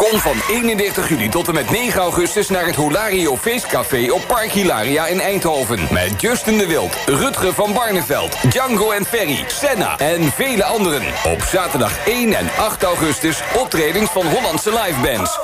Kom van 31 juli tot en met 9 augustus naar het Holario Feestcafé op Park Hilaria in Eindhoven. Met Justin de Wild, Rutger van Barneveld, Django en Ferry, Senna en vele anderen. Op zaterdag 1 en 8 augustus optredens van Hollandse livebands.